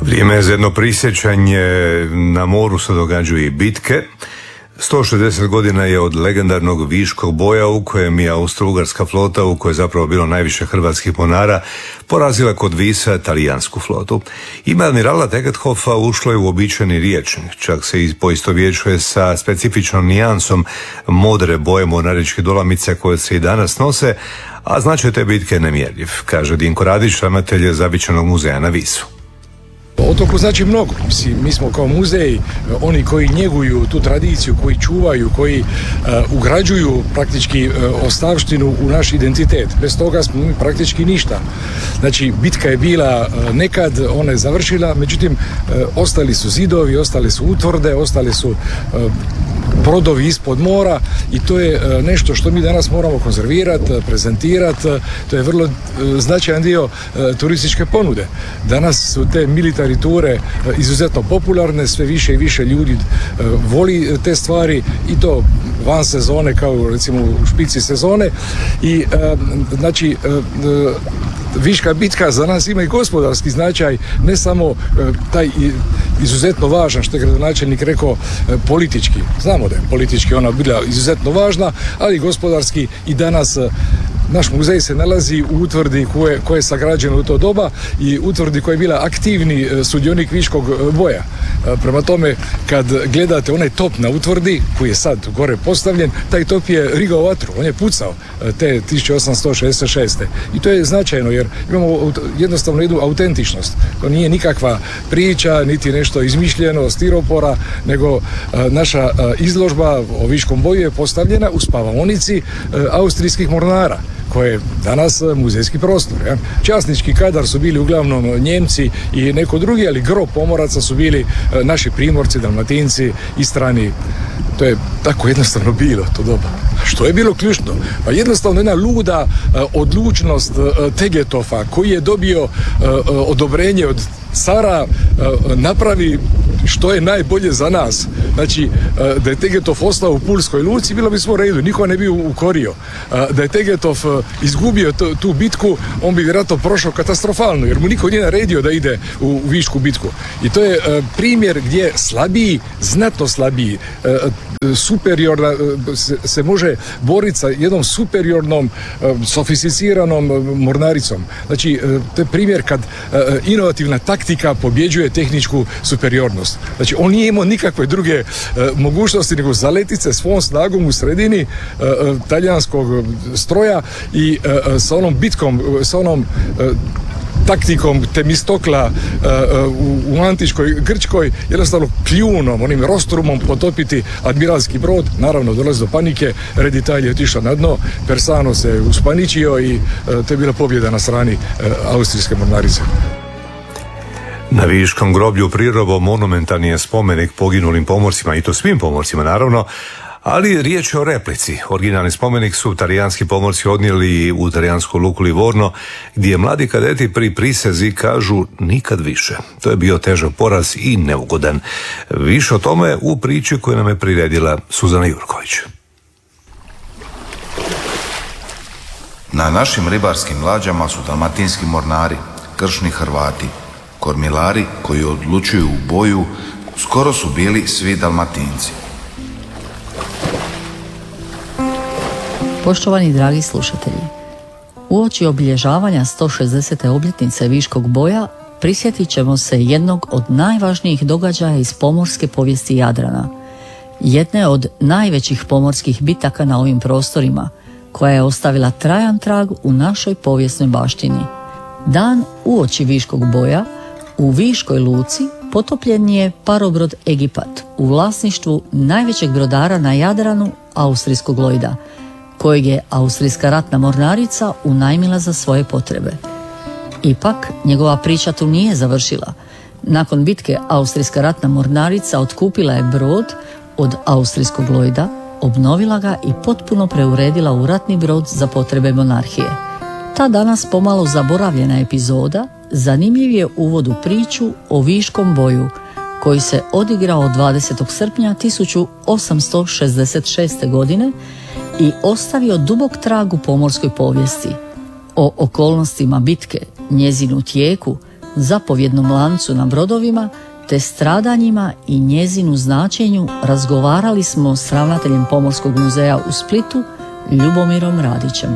Vrijeme je za jedno prisjećanje. Na moru se događaju i bitke. 160 godina je od legendarnog Viškog boja u kojem je Austro-Ugarska flota, u kojoj je zapravo bilo najviše hrvatskih mornara, porazila kod Visa talijansku flotu. Ime admirala Tegethofa ušlo je u običajni rječnik, čak se i poistovjećuje sa specifičnom nijansom modre boje mornaričke dolamice koje se i danas nose, a značaj te bitke je nemjerljiv, kaže Dinko Radić, ravnatelj Zavičajnog muzeja na Visu. Otoku znači mnogo. Mi smo kao muzej oni koji njeguju tu tradiciju, koji čuvaju, koji ugrađuju praktički ostavštinu u naš identitet. Bez toga smo mi praktički ništa. Znači, bitka je bila nekad, ona je završila, međutim, ostali su zidovi, ostale su utvrde, ostali su brodovi ispod mora i to je nešto što mi danas moramo konzervirati, prezentirati. To je vrlo značajan dio turističke ponude. Danas su te militari ture izuzetno popularne, sve više i više ljudi voli te stvari i to van sezone kao recimo u špici sezone i znači Viška bitka za nas ima i gospodarski značaj, ne samo taj izuzetno važan, što je gradonačelnik rekao, politički. Znamo da je politički ona bila izuzetno važna, ali gospodarski i danas naš muzej se nalazi u utvrdi koje je sagrađeno u to doba i utvrdi koja je bila aktivni sudionik Viškog boja. Prema tome, kad gledate onaj top na utvrdi, koji je sad gore postavljen, taj top je rigao vatru, on je pucao te 1866. I to je značajno, jer imamo jednostavno jednu autentičnost. To nije nikakva priča, niti nešto izmišljeno, stiropora, nego naša izložba o Viškom boju je postavljena u spavaonici austrijskih mornara, koje je danas muzejski prostor. Ja. Časnički kadar su bili uglavnom Njemci i neko drugi, ali gro pomoraca su bili naši Primorci, Dalmatinci, Istrani. To je tako jednostavno bilo to doba. Što je bilo ključno? Pa jednostavno jedna luda odlučnost Tegetofa, koji je dobio odobrenje od cara, napravi što je najbolje za nas. Znači, da je Tegetov ostao u Pulskoj luci, bilo bi sve u redu, niko ne bi ukorio. Da je Tegetov izgubio tu bitku, on bi vjerojatno prošao katastrofalno, jer mu niko nije naredio da ide u Višku bitku. I to je primjer gdje slabiji, znatno slabiji, superiorna, se može boriti sa jednom superiornom, sofisticiranom mornaricom. Znači, to je primjer kad inovativna taktika pobjeđuje tehničku superiornost. Znači, on nije imao nikakve druge mogućnosti nego zaletit se svom snagom u sredini talijanskog stroja i sa onom bitkom, sa onom taktikom Temistokla u antičkoj Grčkoj, jednostavno kljunom, onim rostrumom potopiti admiralski brod. Naravno, dolazi do panike, Red Italije je otišao na dno, Persano se uspaničio i to je bila pobjeda na strani austrijske mornarice. Na Viškom groblju Prirobo monumentalni je spomenik poginulim pomorcima, i to svim pomorcima naravno, ali riječ je o replici. Originalni spomenik su talijanski pomorci odnijeli u talijansku luku Livorno, gdje mladi kadeti pri prisezi kažu nikad više. To je bio težak poraz i neugodan. Više o tome u priči koju nam je priredila Suzana Jurković. Na našim ribarskim lađama su dalmatinski mornari, kršni Hrvati. Kormilari koji odlučuju u boju skoro su bili svi Dalmatinci. Poštovani dragi slušatelji, uoči obilježavanja 160. obljetnice Viškog boja prisjetit ćemo se jednog od najvažnijih događaja iz pomorske povijesti Jadrana, jedne od najvećih pomorskih bitaka na ovim prostorima, koja je ostavila trajan trag u našoj povijesnoj baštini. Dan uoči Viškog boja u Viškoj luci potopljen je parobrod Egipat u vlasništvu najvećeg brodara na Jadranu, austrijskog Lloyda, kojeg je austrijska ratna mornarica unajmila za svoje potrebe. Ipak, njegova priča tu nije završila. Nakon bitke austrijska ratna mornarica otkupila je brod od austrijskog Lloyda, obnovila ga i potpuno preuredila u ratni brod za potrebe monarhije. Ta danas pomalo zaboravljena epizoda zanimljiv je uvod u priču o Viškom boju, koji se odigrao 20. srpnja 1866. godine i ostavio dubok trag u pomorskoj povijesti. O okolnostima bitke, njezinu tijeku, zapovjednom lancu na brodovima te stradanjima i njezinu značenju razgovarali smo s ravnateljem Pomorskog muzeja u Splitu, Ljubomirom Radićem.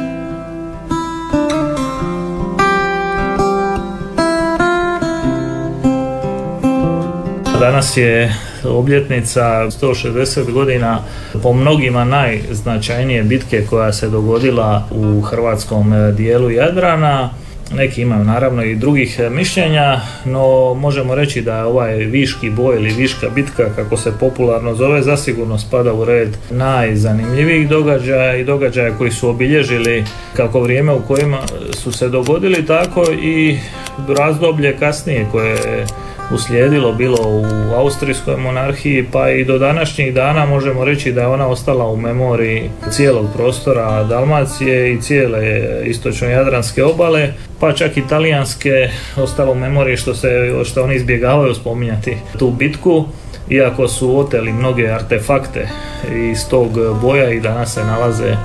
Danas je obljetnica 160 godina po mnogima najznačajnije bitke koja se dogodila u hrvatskom dijelu Jadrana. Neki imaju naravno i drugih mišljenja, no možemo reći da je ovaj Viški boj ili Viška bitka, kako se popularno zove, zasigurno spada u red najzanimljivijih događaja i događaja koji su obilježili kako vrijeme u kojima su se dogodili, tako i razdoblje kasnije koje je uslijedilo bilo u Austrijskoj monarhiji, pa i do današnjih dana možemo reći da je ona ostala u memoriji cijelog prostora Dalmacije i cijele istočno-jadranske obale, pa čak i talijanske ostalo u memoriji što oni izbjegavaju spominjati tu bitku, iako su oteli mnoge artefakte iz tog boja i danas se nalaze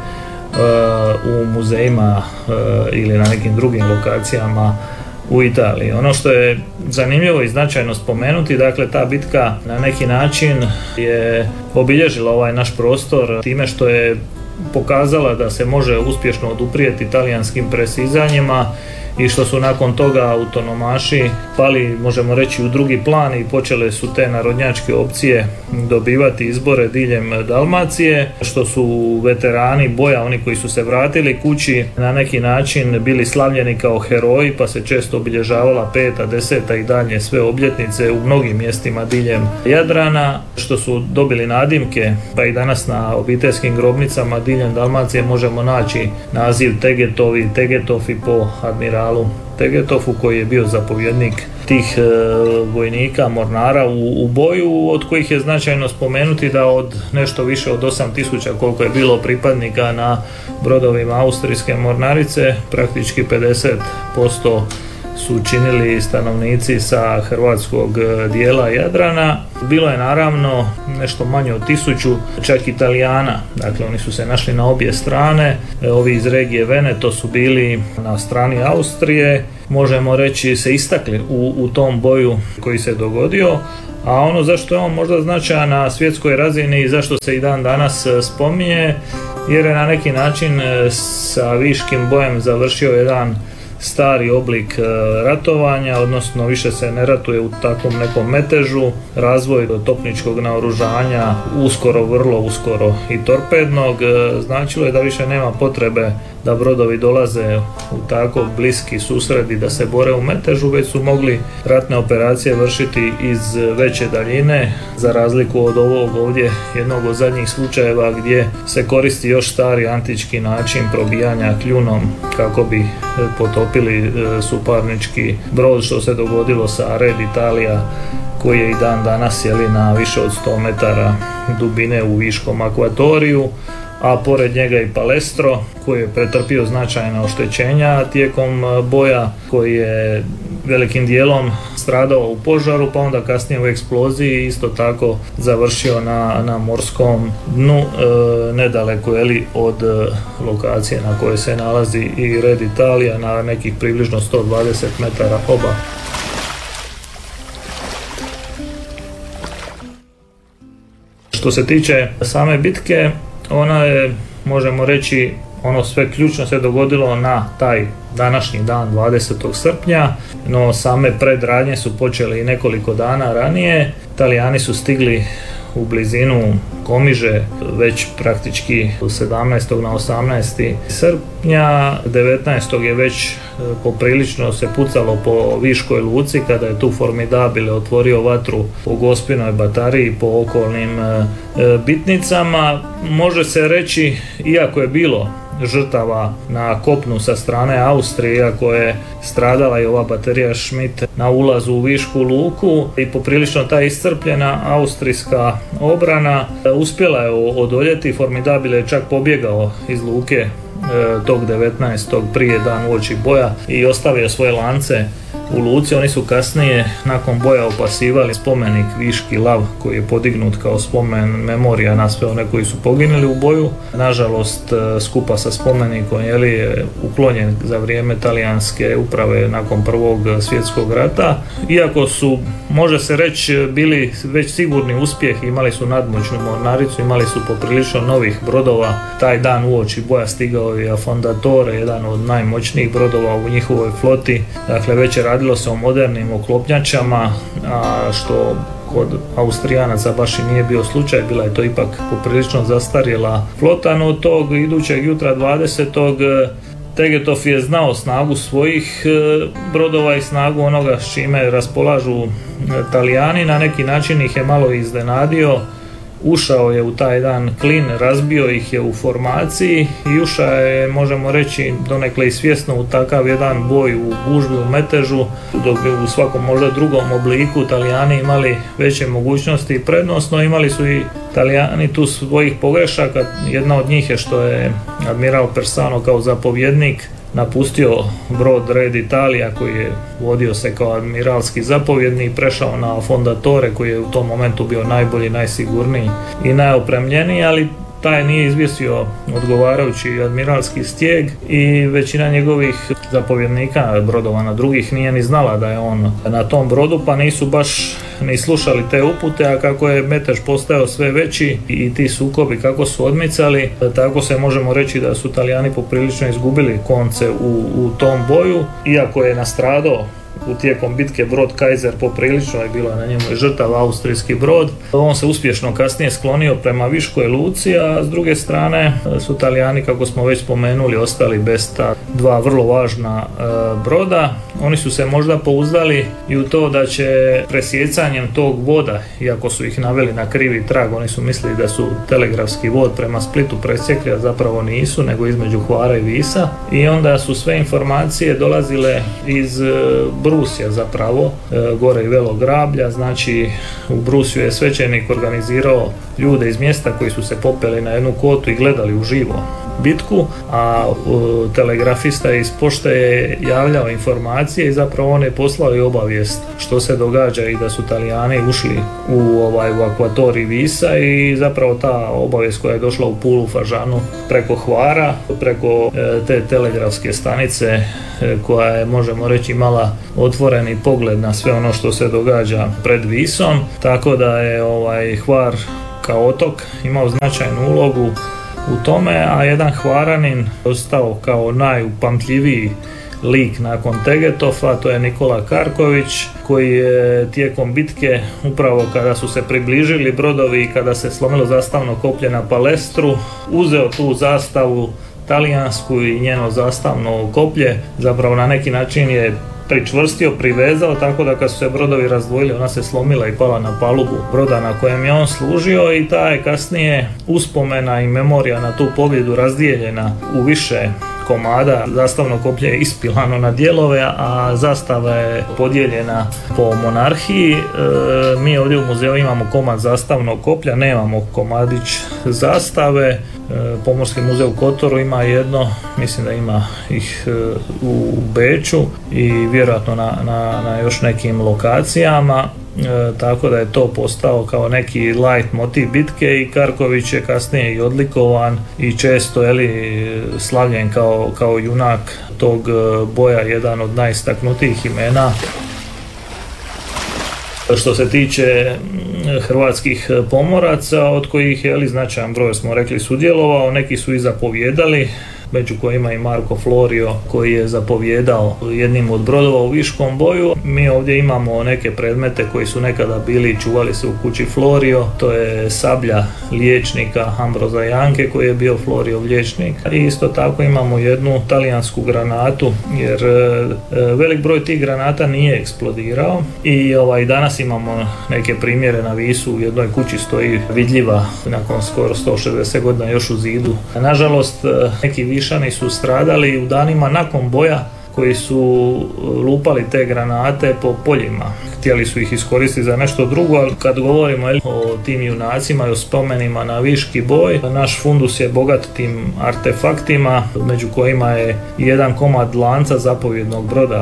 u muzejima ili na nekim drugim lokacijama u Italiji. Ono što je zanimljivo i značajno spomenuti, dakle ta bitka na neki način je obilježila ovaj naš prostor time što je pokazala da se može uspješno oduprijeti talijanskim presizanjima i što su nakon toga autonomaši pali, možemo reći, u drugi plan i počele su te narodnjačke opcije dobivati izbore diljem Dalmacije, što su veterani boja, oni koji su se vratili kući, na neki način bili slavljeni kao heroji, pa se često obilježavala 5., 10. i dalje sve obljetnice u mnogim mjestima diljem Jadrana, što su dobili nadimke, pa i danas na obiteljskim grobnicama diljem Dalmacije možemo naći naziv Tegetovi, Tegetofi po admiralu Tegetofu, koji je bio zapovjednik tih vojnika, mornara u boju, od kojih je značajno spomenuti da od nešto više od 8.000 koliko je bilo pripadnika na brodovima austrijske mornarice, praktički 50% su činili stanovnici sa hrvatskog dijela Jadrana. Bilo je naravno nešto manje od 1000 čak Italijana, dakle oni su se našli na obje strane. Ovi iz regije Veneto su bili na strani Austrije, možemo reći se istakli u tom boju koji se dogodio. A ono zašto je on možda značajan na svjetskoj razini i zašto se i dan danas spominje, jer je na neki način sa Viškim bojem završio jedan stari oblik ratovanja, odnosno više se ne ratuje u takvom nekom metežu. Razvoj topničkog naoružanja, uskoro, vrlo uskoro i torpednog, značilo je da više nema potrebe da brodovi dolaze u tako bliski susredi da se bore u metežu, već su mogli ratne operacije vršiti iz veće daljine, za razliku od ovog ovdje jednog od zadnjih slučajeva gdje se koristi još stari antički način probijanja kljunom kako bi potopili suparnički brod, što se dogodilo sa Red Italia, koji je i dan danas na više od 100 metara dubine u Viškom akvatoriju, a pored njega i Palestro, koji je pretrpio značajna oštećenja tijekom boja, koji je velikim dijelom stradao u požaru, pa onda kasnije u eksploziji isto tako završio na morskom dnu, nedaleko od lokacije na kojoj se nalazi i Red Italia, na nekih približno 120 metara oba. Što se tiče same bitke, ona je, možemo reći, ono sve ključno se dogodilo na taj današnji dan 20. srpnja, no same predradnje su počele i nekoliko dana ranije. Italijani su stigli u blizinu Komiže već praktički 17. na 18. srpnja. 19. je već poprilično se pucalo po Viškoj luci kada je tu Formidabile otvorio vatru po Gospinoj batariji, po okolnim bitnicama. Može se reći, iako je bilo žrtava na kopnu sa strane Austrije, iako je stradala i ova baterija Schmidt na ulazu u Višku luku, i poprilično ta iscrpljena austrijska obrana uspjela je odoljeti. Formidabile je čak pobjegao iz luke tog 19. prije dan uoči boja i ostavio svoje lance u luci. Oni su kasnije nakon boja opasivali spomenik Viški lav koji je podignut kao spomen memorija na sve one koji su poginuli u boju. Nažalost, skupa sa spomenikom je uklonjen za vrijeme talijanske uprave nakon Prvog svjetskog rata. Iako su, može se reći, bili već sigurni uspjeh, imali su nadmoćnu mornaricu, imali su poprilično novih brodova. Taj dan uoči boja stigao je Affondatore, jedan od najmoćnijih brodova u njihovoj floti. Dakle, već je radilo se o modernim oklopnjačama, a što kod Austrijanaca baš i nije bio slučaj, bila je to ipak poprilično zastarjela flota, no tog idućeg jutra 20. Tegetov je znao snagu svojih brodova i snagu onoga s čime raspolažu Talijani, na neki način ih je malo iznenadio. Ušao je u taj dan klin, razbio ih je u formaciji i ušao je, možemo reći, donekle i svjesno u takav jedan boj u gužvi, u metežu, dok bi u svakom možda drugom obliku Talijani imali veće mogućnosti i prednostno. Imali su i Talijani tu svojih pogrešaka. Jedna od njih je što je admiral Persano kao zapovjednik napustio brod Red Italia koji je vodio se kao admiralski zapovjednik i prešao na Affondatore koji je u tom momentu bio najbolji, najsigurniji i najopremljeniji, ali taj nije izvisio odgovarajući admiralski stijeg i većina njegovih zapovjednika brodova na drugih nije ni znala da je on na tom brodu, pa nisu baš ni slušali te upute, a kako je metež postajao sve veći i ti sukobi kako su odmicali, tako se možemo reći da su Talijani poprilično izgubili konce u tom boju, iako je nastradao u tijekom bitke brod Kaiser, poprilično je bilo na njemu i žrtav austrijski brod. On se uspješno kasnije sklonio prema Viškoj luci, a s druge strane su Talijani, kako smo već spomenuli, ostali bez ta dva vrlo važna broda. Oni su se možda pouzdali i u to da će presjecanjem tog voda, iako su ih naveli na krivi trag, oni su mislili da su telegrafski vod prema Splitu presjekli, a zapravo nisu, nego između Hvara i Visa, i onda su sve informacije dolazile iz Brusija zapravo, gore i Velog Grablja. Znači u Brusiju je svećenik organizirao ljude iz mjesta koji su se popeli na jednu kotu i gledali uživo bitku, a telegrafista iz pošte je javljao informacije i zapravo on je poslao i obavijest što se događa i da su Talijani ušli u akvatorij Visa, i zapravo ta obavijest koja je došla u Pulu, Fažanu preko Hvara, preko te telegrafske stanice koja je, možemo reći, imala otvoreni pogled na sve ono što se događa pred Visom, tako da je Hvar kao otok imao značajnu ulogu u tome, a jedan Hvaranin ostao kao najupamtljiviji lik nakon Tegetova, to je Nikola Karković, koji je tijekom bitke, upravo kada su se približili brodovi i kada se slomilo zastavno koplje na Palestru, uzeo tu zastavu talijansku i njeno zastavno koplje, zapravo na neki način je pričvrstio, privezao, tako da kad su se brodovi razdvojili, ona se slomila i pala na palubu broda na kojem je on služio, i ta je kasnije uspomena i memorija na tu pobjedu razdijeljena u više komada. Zastavno koplje je ispilano na dijelove, a zastava je podijeljena po monarhiji. Mi ovdje u muzeju imamo komad zastavnog koplja, nemamo komadić zastave. Pomorski muzej u Kotoru ima jedno, mislim da ima ih u Beču i vjerojatno na još nekim lokacijama. Tako da je to postao kao neki light motiv bitke, i Karković je kasnije i odlikovan i često slavljen kao junak tog boja, jedan od najistaknutijih imena. Što se tiče hrvatskih pomoraca, od kojih je značajan broj, smo rekli, sudjelovao, neki su i zapovjedali, među kojima i Marko Florio koji je zapovjedao jednim od brodova u Viškom boju. Mi ovdje imamo neke predmete koji su nekada bili, čuvali se u kući Florio, to je sablja liječnika Ambroza Janke koji je bio Floriov liječnik, i isto tako imamo jednu talijansku granatu, jer velik broj tih granata nije eksplodirao, i danas imamo neke primjere na Visu, u jednoj kući stoji vidljiva nakon skoro 160 godina još u zidu. Nažalost, neki Višani su stradali u danima nakon boja, koji su lupali te granate po poljima. Htjeli su ih iskoristiti za nešto drugo, ali kad govorimo o tim junacima i o spomenima na Viški boj, naš fundus je bogat tim artefaktima, među kojima je jedan komad lanca zapovjednog broda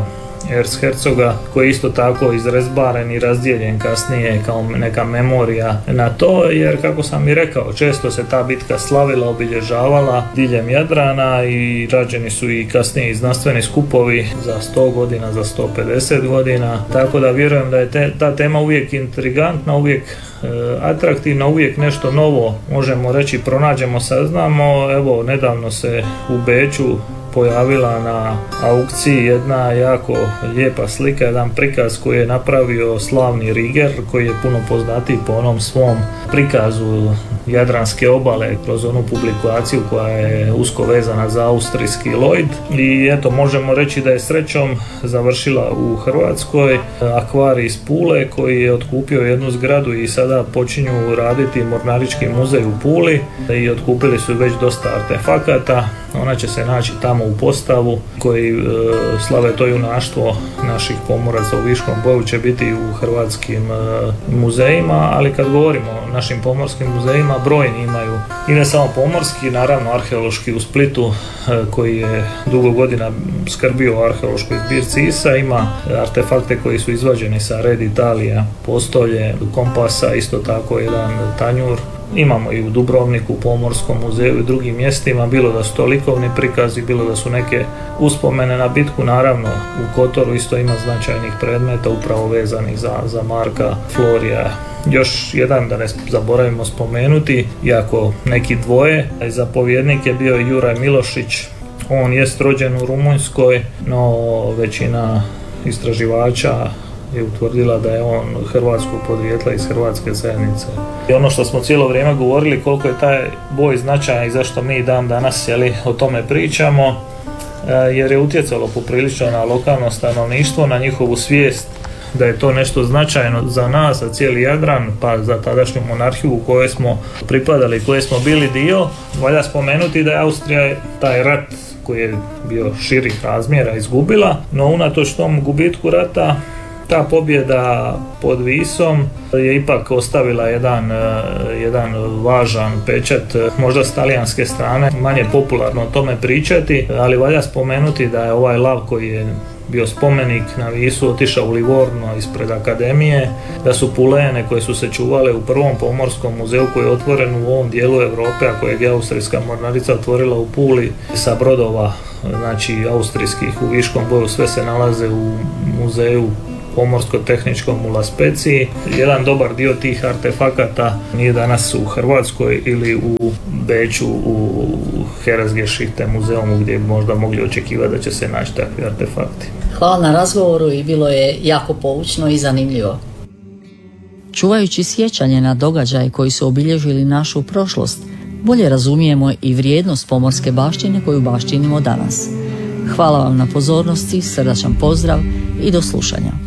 Erzherzoga, koji je isto tako izrezbaren i razdijeljen kasnije kao neka memorija na to, jer kako sam i rekao, često se ta bitka slavila, obilježavala diljem Jadrana i rađeni su i kasnije i znanstveni skupovi za 100 godina, za 150 godina, tako da vjerujem da je ta tema uvijek intrigantna, uvijek atraktivna, uvijek nešto novo, možemo reći, pronađemo, saznamo. Evo, nedavno se u Beču pojavila na aukciji jedna jako lijepa slika, jedan prikaz koji je napravio slavni Riger, koji je puno poznatiji po onom svom prikazu Jadranske obale kroz onu publikaciju koja je usko vezana za austrijski Lloyd. I eto, možemo reći da je srećom završila u Hrvatskoj. Akvarij iz Pule koji je otkupio jednu zgradu i sada počinju raditi Mornarički muzej u Puli i otkupili su već dosta artefakata. Ona će se naći tamo u postavu koji slave to junaštvo naših pomoraca u Viškom boju, će biti u hrvatskim muzejima, ali kad govorimo o našim pomorskim muzejima, brojni imaju i ne samo pomorski, naravno arheološki u Splitu koji je dugo godina skrbio o arheološkoj zbirci ISA, ima artefakte koji su izvađeni sa Red Italija, postolje, kompasa, isto tako jedan tanjur. Imamo i u Dubrovniku, u Pomorskom muzeju i drugim mjestima, bilo da su to likovni prikazi, bilo da su neke uspomene na bitku. Naravno, u Kotoru isto ima značajnih predmeta upravo vezanih za Marka Florija. Još jedan, da ne zaboravimo spomenuti, iako neki dvoje, zapovjednik je bio Juraj Milošić. On jest rođen u Rumunjskoj, no većina istraživača je utvrdila da je on hrvatskog podrijetla iz hrvatske zajednice. I ono što smo cijelo vrijeme govorili, koliko je taj boj značajan i zašto mi dan danas o tome pričamo, jer je utjecalo poprilično na lokalno stanovništvo, na njihovu svijest da je to nešto značajno za nas, za cijeli Jadran, pa za tadašnju monarhiju u kojoj smo pripadali, koje smo bili dio. Valja spomenuti da je Austrija taj rat koji je bio širih razmjera izgubila, no unatoč tom gubitku rata ta pobjeda pod Visom je ipak ostavila jedan važan pečat, možda s talijanske strane, manje popularno o tome pričati, ali valja spomenuti da je ovaj lav koji je bio spomenik na Visu otišao u Livorno ispred akademije, da su pulene koje su se čuvale u prvom pomorskom muzeju koji je otvoren u ovom dijelu Europe, a kojeg je austrijska mornarica otvorila u Puli sa brodova, znači austrijskih u Viškom boju, sve se nalaze u muzeju pomorsko-tehničkom u La Speziji. Jedan dobar dio tih artefakata nije danas u Hrvatskoj ili u Beču u Herzgeschichte muzeumu gdje bi možda mogli očekivati da će se naći takvi artefakti. Hvala na razgovoru i bilo je jako poučno i zanimljivo. Čuvajući sjećanje na događaje koji su obilježili našu prošlost, bolje razumijemo i vrijednost pomorske baštine koju baštinimo danas. Hvala vam na pozornosti, srdačan pozdrav i do slušanja.